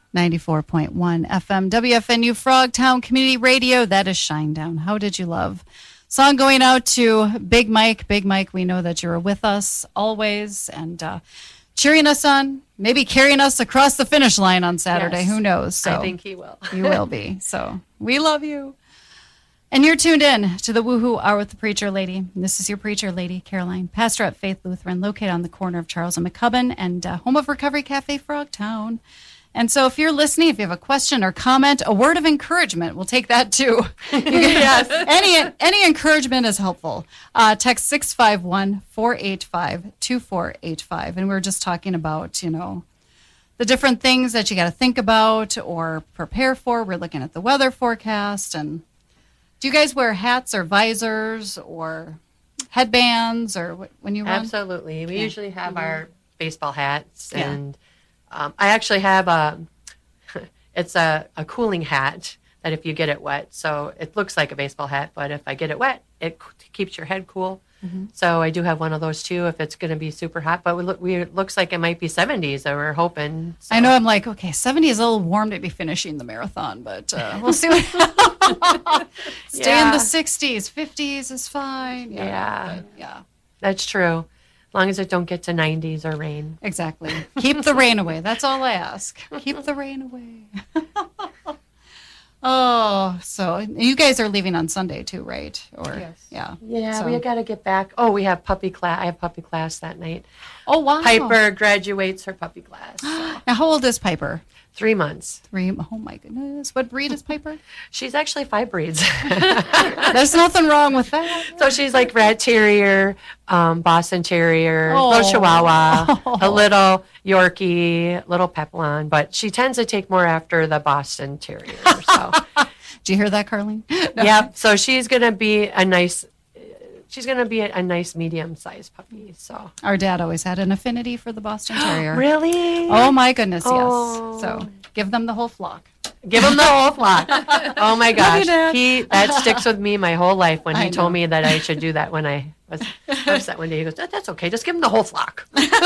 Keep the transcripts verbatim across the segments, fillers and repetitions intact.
ninety-four point one F M W F N U Frogtown Community Radio. That is Shinedown. How did you love? Song going out to Big Mike. Big Mike, we know that you're with us always and uh, cheering us on, maybe carrying us across the finish line on Saturday. Yes, Who knows? So I think he will. You will be. So we love you. And you're tuned in to the Woohoo Hour with the Preacher Lady. And this is your Preacher Lady, Caroline, pastor at Faith Lutheran, located on the corner of Charles and McCubbin and uh, home of Recovery Cafe Frogtown. And so if you're listening, if you have a question or comment, a word of encouragement, we'll take that too. You can, yes, any any encouragement is helpful. Uh, text six five one, four eight five, two four eight five. And we we're just talking about, you know, the different things that you got to think about or prepare for. We're looking at the weather forecast. And do you guys wear hats or visors or headbands or what, when you run? Absolutely. We yeah. usually have mm-hmm. our baseball hats yeah. and Um, I actually have a, it's a, a cooling hat that if you get it wet, so it looks like a baseball hat, but if I get it wet, it c- keeps your head cool. Mm-hmm. So I do have one of those too if it's going to be super hot, but we look, we, it looks like it might be seventies, so we're hoping. So. I know I'm like, okay, seventy is a little warm to be finishing the marathon, but uh, we'll see what Stay yeah. in the sixties, fifties is fine. Yeah. Yeah. But, yeah. That's true. As long as it don't get to nineties or rain. Exactly. Keep the rain away. That's all I ask. Keep the rain away. Oh, so you guys are leaving on Sunday too, right? Or yes. Yeah. Yeah, so. we got to get back. Oh, we have puppy class. I have puppy class that night. Oh, wow. Piper graduates her puppy class. So. Now, how old is Piper? Three months. Three. Oh, my goodness. What breed is Piper? She's actually five breeds. There's nothing wrong with that. So she's like Rat Terrier, um, Boston Terrier, oh. little Chihuahua, oh. a little Yorkie, little Papillon, but she tends to take more after the Boston Terrier. So. Do you hear that, Carlene? No. Yep. So she's going to be a nice... She's going to be a, a nice medium-sized puppy. So our dad always had an affinity for the Boston Terrier. Really? Oh, my goodness, oh. yes. So give them the whole flock. Give him the whole flock. Oh, my gosh. He That sticks with me my whole life when he I told know. me that I should do that when I was upset one day. He goes, that, that's okay. Just give him the whole flock.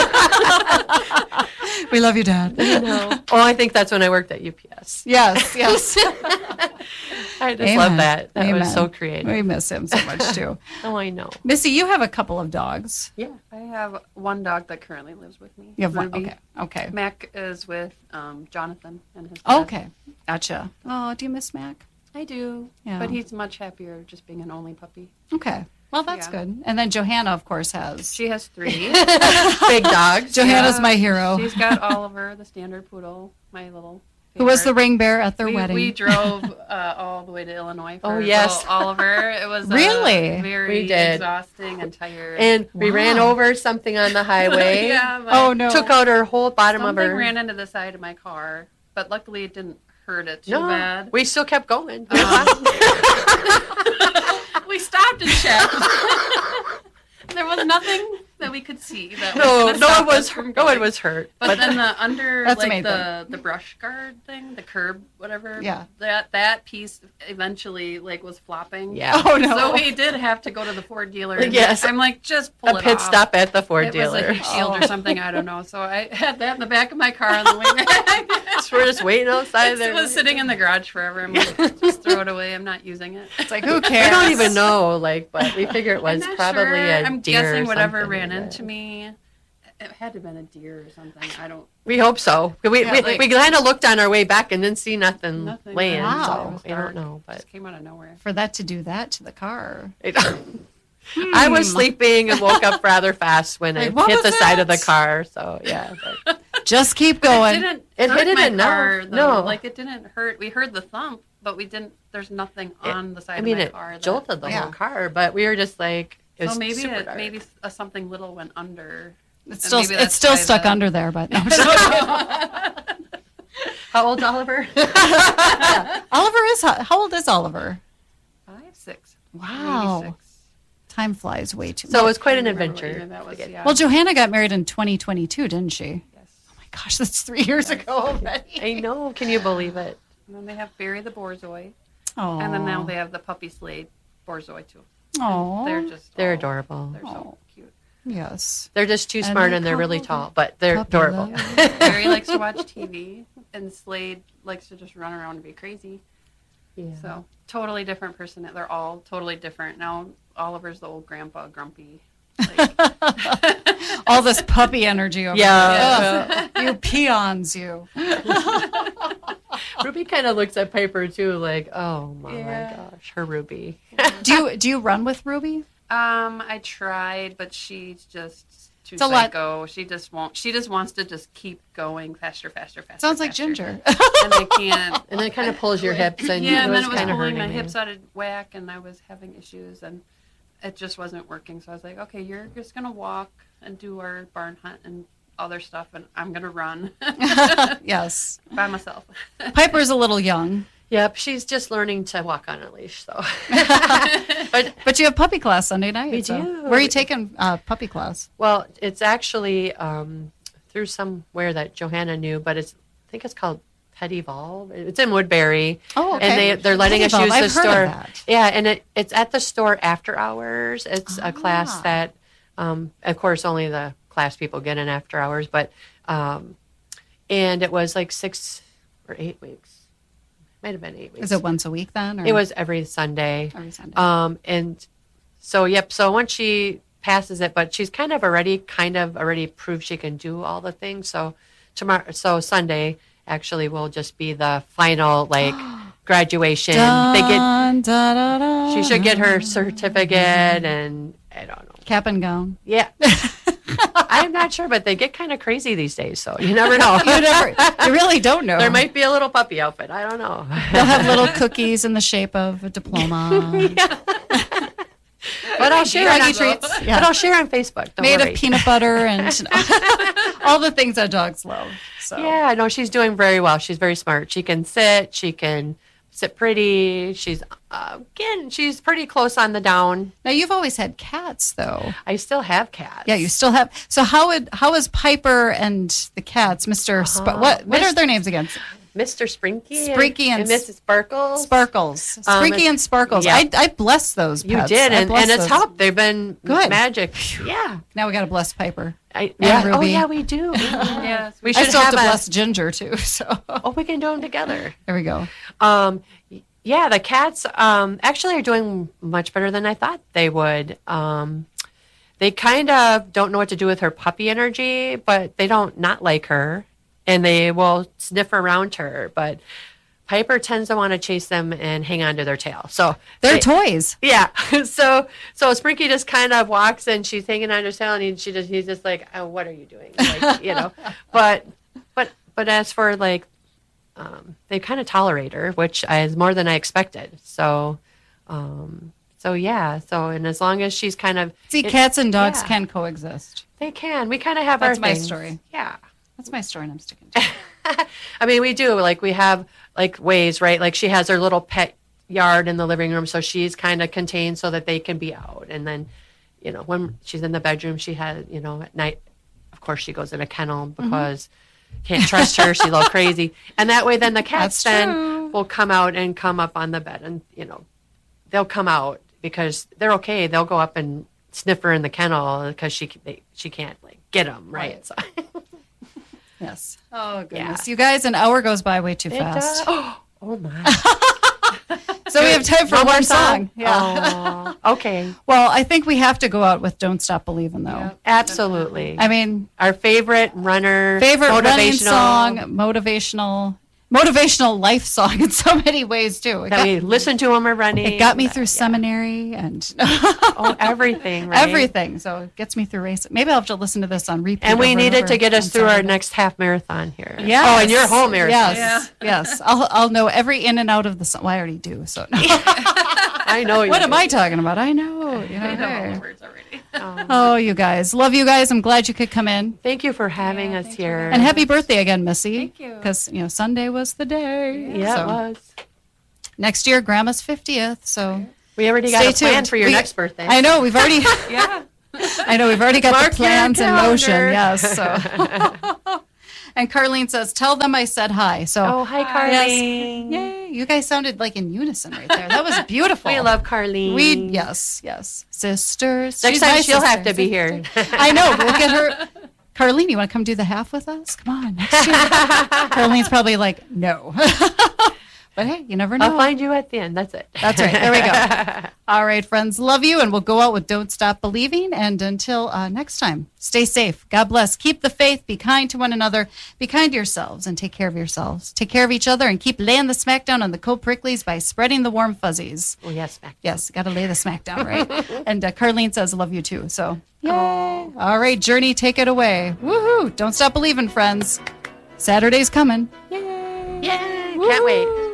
We love you, Dad. I know. Oh, I think that's when I worked at U P S. Yes, yes. I just Amen. love that. That Amen. was so creative. We miss him so much, too. Oh, I know. Missy, you have a couple of dogs. Yeah, I have one dog that currently lives with me. You have one? Ruby. Okay. Okay. Mac is with um, Jonathan and his dad. Oh, okay. Gotcha. Oh, do you miss Mac? I do. Yeah. But he's much happier just being an only puppy. Okay. Well, that's yeah. good. And then Johanna, of course, has... She has three. Big dogs. Johanna's yeah. my hero. She's got Oliver, the standard poodle, my little favorite. Who was the ring bearer at their we, wedding. We drove uh, all the way to Illinois for oh, yes. Oliver. It was really uh, very we did. exhausting and tired. And wow. we ran over something on the highway. yeah, oh, no. Took out her whole bottom something of her... ran into the side of my car, but luckily it didn't hurt it too no, bad. we still kept going. Uh, we stopped and checked. There was nothing that we could see. That no, was no, stop it was us from no, going. it was hurt. But, but then the under, That's like amazing. the the brush guard thing, the curb, whatever. Yeah. That that piece eventually like was flopping. Yeah. Oh no. So we did have to go to the Ford dealer. And yes. I'm like, just pull a it pit off. stop at the Ford it dealer. It was a heat shield Oh. or something. I don't know. So I had that in the back of my car on the way back. So we're just waiting outside there. It was sitting in the garage forever. I'm like, just throw it away. I'm not using it. It's like, who cares? I don't even know, like, but we figure it was I'm not probably sure. a I'm deer guessing or whatever something ran like into that. me. It had to have been a deer or something. I don't. We hope so. We Yeah, we, like- we kind of looked on our way back and didn't see nothing, Nothing. laying. Wow. It So was I don't dark. know, but Just came out of nowhere. For that to do that to the car. I, I was sleeping and woke up rather fast when Like, it what hit was the side of the that? car. So yeah, but Just keep It going. didn't. It hurt hit it my enough. car, though. No. Like it didn't hurt. We heard the thump, but we didn't. There's nothing It- on the side I mean of my it car. that- jolted the Yeah. whole car, but we were just like it was So maybe super it, dark. maybe uh, something little went under. It's And still maybe it's that's still why stuck the- under there, but no. I'm just kidding. How old's Oliver? Oliver is how, how old is Oliver? Five, six. Wow. Maybe six. Time flies way too. So it much. was quite an I remember what adventure. year that was, to get- yeah. Well, Johanna got married in twenty twenty-two, didn't she? Yes. Oh my gosh, that's three years ago already. I know. Can you believe it? And then they have Barry the Borzoi, Oh. and then now they have the puppy Slade Borzoi too. Oh. They're just They're all- adorable. They're so cute. Yes. They're just too And smart they and they're really call tall, but they're puppy adorable. love. Barry likes to watch T V. and Slade likes to just run around and be crazy. Yeah. So totally different person. They're all totally different. Now Oliver's the old grandpa, grumpy. Like, All this puppy energy over Yeah. there. Ugh, you peons, you. Ruby kind of looks at Piper too, like, oh my Yeah. gosh, her Ruby. Do you do you run with Ruby? um, I tried, but she's just too It's a lot- psycho. She just won't. She just wants to just keep going faster, faster, faster. Sounds like faster. Ginger. And I can't. And then it kind of pulls your hips, and yeah, it and was then it was kind of pulling hurting my me. hips out of whack, and I was having issues, and it just wasn't working. So I was like, okay, you're just gonna walk and do our barn hunt and other stuff, and I'm gonna run Yes. by myself. Piper's a little young, Yep, she's just learning to walk on a leash, so. But but you have puppy class Sunday night. We so. do. Where are you taking uh, puppy class? well, it's actually um, through somewhere that Johanna knew, but it's I think it's called Pet Evolve. It's in Woodbury. Oh, okay. And they they're letting Pet us use Evolve, the I've heard store. of that. Yeah, and it, it's at the store after hours. It's a class Ah. that, um, of course, only the class people get in after hours. But um, and it was like six or eight weeks. Might have been eight weeks. Is it once a week then? Or It was every Sunday. every Sunday. Um, and so, yep. So once she passes it, but she's kind of already, kind of already proved she can do all the things. So tomorrow, so Sunday actually will just be the final like graduation. They get, Dun, da, da, da. she should get her certificate, and I don't know. cap and gown. Yeah, I'm not sure, but they get kind of crazy these days. So you never know. You never, you really don't know. There might be a little puppy outfit. I don't know. They'll have little cookies in the shape of a diploma. But I'll share it Doggy on, treats. But Yeah. I'll share on Facebook. Don't Made worry. of peanut butter and all the things that dogs love. So Yeah, no, she's doing very well. She's very smart. She can sit. She can sit pretty. She's uh, again, she's pretty close on the down. now you've always had cats, though. I still have cats. Yeah, you still have. So how would how is Piper and the cats, Mister Sp- Uh-huh. what what are Mis- their names again? Mister Sprinky, Sprinky and and, Missus Sparkles. Sparkles, Um, Sprinky and Sparkles. yeah. I I bless those. You pets. did, I and, bless and it's those. helped. They've been Good. magic. Yeah. Now we got to bless Piper. I, yeah. Oh, Ruby. yeah, we do. Yes, We I should still have have to a, bless Ginger too. So Oh, we can do them together. there we go. Um, yeah, the cats um, actually are doing much better than I thought they would. Um, they kind of don't know what to do with her puppy energy, but they don't not like her, and they will sniff around her. But Piper tends to want to chase them and hang on to their tail. So They're they- toys. yeah. So so Sprinky just kind of walks and she's hanging on her tail, and he, she just he's just like, oh, what are you doing? Like, you know. But but but as for like, um, they kind of tolerate her, which is more than I expected. So um, so yeah. So and as long as she's kind of See, it- cats and dogs yeah. can coexist. they can. We kind of have That's our my things. story. Yeah. That's my story, and I'm sticking to it. I mean, we do like we have like ways, right? Like she has her little pet yard in the living room, so she's kind of contained so that they can be out. And then, you know, when she's in the bedroom, she has, you know, at night, of course, she goes in a kennel because can't trust her. She's all crazy. And that way, then the cats That's then true. will come out and come up on the bed, and you know, they'll come out because they're okay. They'll go up and sniff her in the kennel because she they, she can't like get them right. Right. So. Yes. Oh goodness, Yeah. you guys, an hour goes by way too It fast. does. Oh my. So we have time for One one, more song. song? Yeah. Oh, okay. Well, I think we have to go out with "Don't Stop Believing," though. Yep. Absolutely. I mean, Our favorite runner, favorite running motivational song, motivational, motivational life song in so many ways too. It that got, we listen to when we're running. it got me through Yeah. seminary and Oh, everything, right? everything. So it gets me through racing. Maybe I'll have to listen to this on repeat. And we over needed over to get us on through our Saturday. next half marathon here. Yes. Oh, and your whole marathon. Yes, yes. I'll I'll know every in and out of the song. Well, I already do. So I know you. what am I talking about? I know. You know. I know all hey. the words already. Um, Oh, you guys, love you guys. I'm glad you could come in. thank you for having Yeah, us thanks for here. And happy birthday again, Missy. Thank you. Because, you know, Sunday was the day. Yeah, So it was. next year, Grandma's fiftieth. So We already got stay a plan tuned. for your We- next birthday. I know we've already, Yeah. I know we've already got Mark the your plans in motion. calendar. Yes. So. And Carlene says, tell them I said hi. So, Oh, hi, Yes. Carlene. yay. You guys sounded like in unison right there. That was beautiful. We love Carlene. We, yes, yes. Sisters. Next She's time my she'll have sister. to be here. I know. We'll get her. Carlene, you want to come do the half with us? Come on. Next year. Carlene's probably like, no. But hey, you never know. I'll find you at the end. That's it. That's right. There we go. All right, friends. Love you. And we'll go out with Don't Stop Believing. And until uh, next time, stay safe. God bless. Keep the faith. Be kind to one another. Be kind to yourselves and take care of yourselves. Take care of each other and keep laying the smack down on the cold pricklies by spreading the warm fuzzies. Oh, yes, smack. Yes, got to lay the smack down, right? And uh, Carlene says, love you too. So, yay. Oh. All right, Journey, take it away. Woohoo. Don't stop believing, friends. Saturday's coming. Yay. Yay. Woo-hoo. Can't wait.